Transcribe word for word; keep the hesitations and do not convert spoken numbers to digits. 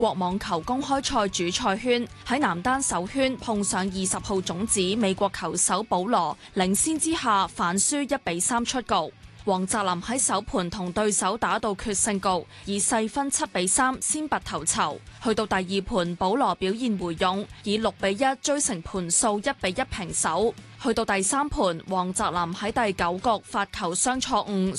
國網球公開賽主賽圈喺男單首圈碰上二十號種子美國球手保羅，領先之下反輸一比三出局。王澤林喺首盤同對手打到決勝局，以細分七比三先拔頭籌。去到第二盤，保羅表現回勇，以六比一追成盤數一比一平手。去到第三盤，王澤林喺第九局發球雙錯誤，